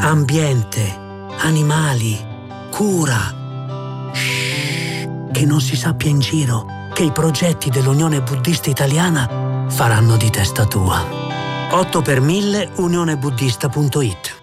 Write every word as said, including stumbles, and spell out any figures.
ambiente, animali, cura. Shh, che non si sappia in giro che i progetti dell'Unione Buddista Italiana faranno di testa tua. otto per mille unionebuddista punto it